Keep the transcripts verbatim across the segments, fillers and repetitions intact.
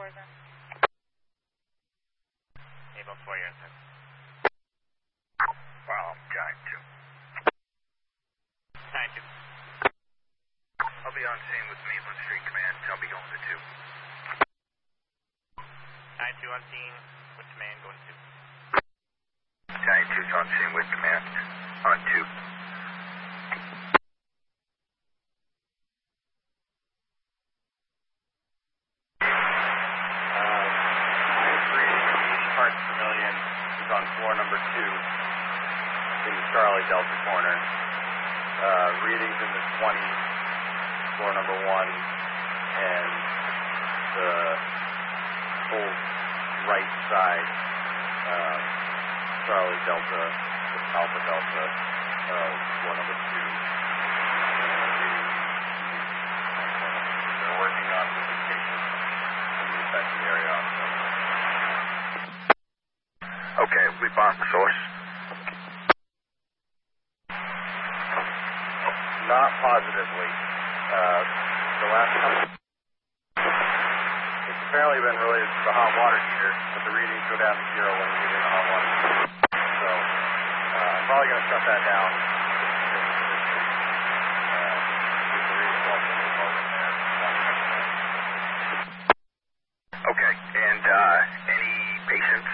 then. Able four, you're inside. Well, giant two. Giant two. I'll be on scene with Maitland Street Command. I'll be going to two. Giant two on scene with command going to two. Giant two's on scene with command. On two. On floor number two in the Charlie Delta corner. Uh, readings in the twenties, floor number one, and the whole right side, um, Charlie Delta, Alpha Delta, uh, floor number two. They're working on communication in the affected area also. Okay, we found the source. Not positively. Uh, the last couple, it's apparently been related to the hot water heater, but the readings go down to zero when you get in the hot water heater. So, uh, I'm probably going to shut that down. Uh, the readings also remote in there. Okay, and uh, any patients?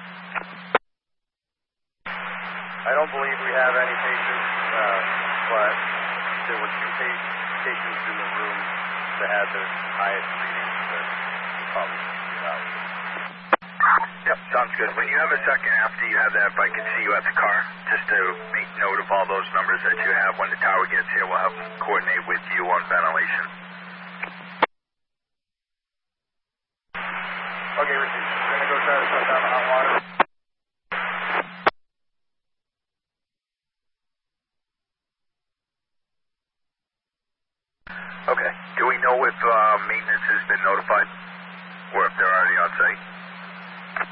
I don't believe we have any patients, uh, but there were two pa- patients in the room that had the highest readings that we probably figured out. Yep, sounds good. When you have a second after you have that, if I can see you at the car, just to make note of all those numbers that you have. When the tower gets here, we'll have them coordinate with you on ventilation. Okay, Richie, we're going to go try to shut down the hot water. Okay. Do we know if uh, maintenance has been notified? Or if they're already on site?